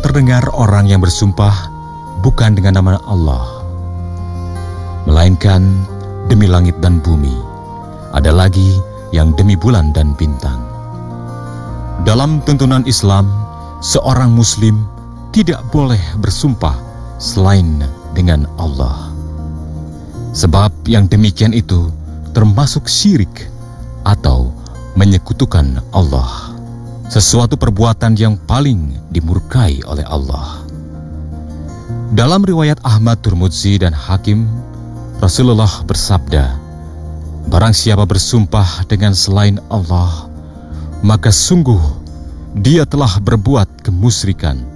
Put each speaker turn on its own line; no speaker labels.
terdengar orang yang bersumpah bukan dengan nama Allah, melainkan demi langit dan bumi. Ada lagi yang demi bulan dan bintang. Dalam tuntunan Islam, seorang muslim tidak boleh bersumpah selain dengan Allah. Sebab yang demikian itu termasuk syirik atau menyekutukan Allah, sesuatu perbuatan yang paling dimurkai oleh Allah. Dalam riwayat Ahmad, Turmudzi, dan Hakim, Rasulullah bersabda, "Barang siapa bersumpah dengan selain Allah, maka sungguh dia telah berbuat kemusyrikan."